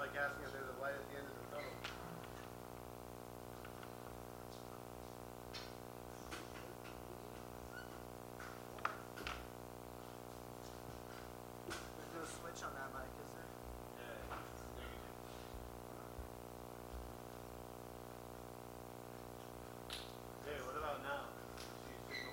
like asking if there's a light at the end of the tunnel.